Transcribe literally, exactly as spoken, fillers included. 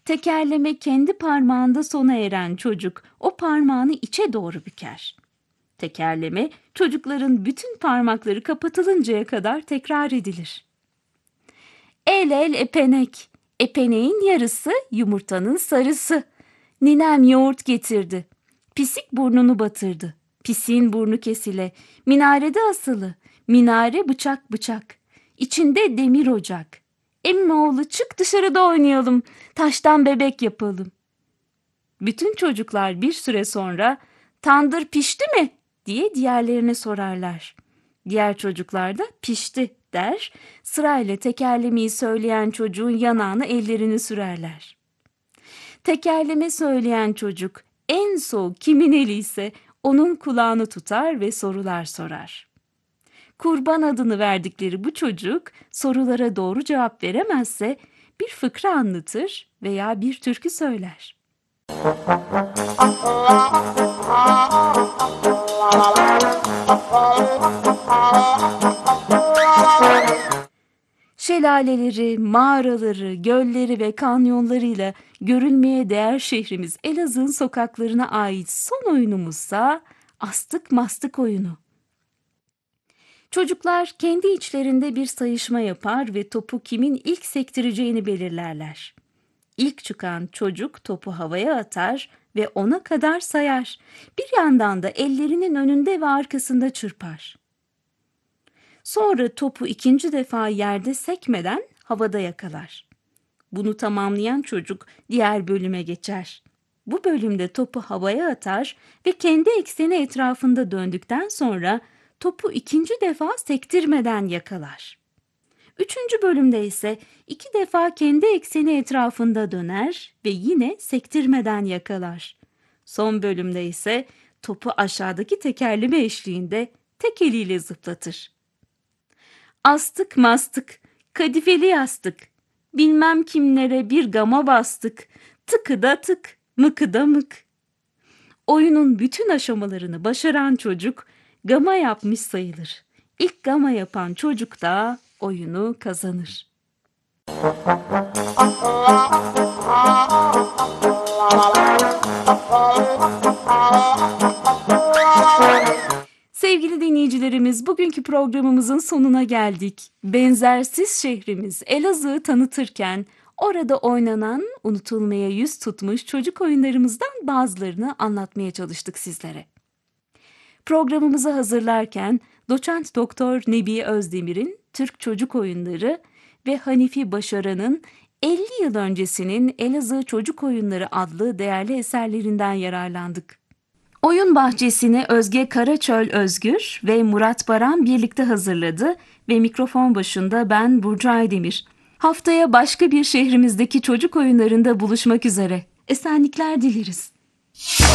Tekerleme kendi parmağında sona eren çocuk o parmağını içe doğru büker. Tekerleme çocukların bütün parmakları kapatılıncaya kadar tekrar edilir. El el epenek, epeneğin yarısı yumurtanın sarısı. Ninem yoğurt getirdi. Pisik burnunu batırdı. Pisiğin burnu kesile, minarede asılı. Minare bıçak bıçak. İçinde demir ocak. Emmoğlu çık dışarıda oynayalım. Taştan bebek yapalım. Bütün çocuklar bir süre sonra tandır pişti mi diye diğerlerine sorarlar. Diğer çocuklar da pişti der, sırayla tekerlemeyi söyleyen çocuğun yanağına ellerini sürerler. Tekerleme söyleyen çocuk en soğuk kimin eli ise onun kulağını tutar ve sorular sorar. Kurban adını verdikleri bu çocuk sorulara doğru cevap veremezse bir fıkra anlatır veya bir türkü söyler. Şelaleleri, mağaraları, gölleri ve kanyonlarıyla görülmeye değer şehrimiz Elazığ'ın sokaklarına ait son oyunumuzsa astık mastık oyunu. Çocuklar kendi içlerinde bir sayışma yapar ve topu kimin ilk sektireceğini belirlerler. İlk çıkan çocuk topu havaya atar ve ona kadar sayar. Bir yandan da ellerinin önünde ve arkasında çırpar. Sonra topu ikinci defa yerde sekmeden havada yakalar. Bunu tamamlayan çocuk diğer bölüme geçer. Bu bölümde topu havaya atar ve kendi ekseni etrafında döndükten sonra topu ikinci defa sektirmeden yakalar. Üçüncü bölümde ise iki defa kendi ekseni etrafında döner ve yine sektirmeden yakalar. Son bölümde ise topu aşağıdaki tekerleme eşliğinde tek eliyle zıplatır. Astık mastık, kadifeli yastık, bilmem kimlere bir gama bastık, tıkı da tık, mıkı da mık. Oyunun bütün aşamalarını başaran çocuk gama yapmış sayılır. İlk gama yapan çocuk da oyunu kazanır. Sevgili dinleyicilerimiz, bugünkü programımızın sonuna geldik. Benzersiz şehrimiz Elazığ'ı tanıtırken orada oynanan, unutulmaya yüz tutmuş çocuk oyunlarımızdan bazılarını anlatmaya çalıştık sizlere. Programımızı hazırlarken Doçent Doktor Nebiye Özdemir'in Türk Çocuk Oyunları ve Hanifi Başaran'ın elli yıl öncesinin Elazığ Çocuk Oyunları adlı değerli eserlerinden yararlandık. Oyun bahçesini Özge Karaçöl Özgür ve Murat Baran birlikte hazırladı ve mikrofon başında ben Burcu Aydemir. Haftaya başka bir şehrimizdeki çocuk oyunlarında buluşmak üzere. Esenlikler dileriz.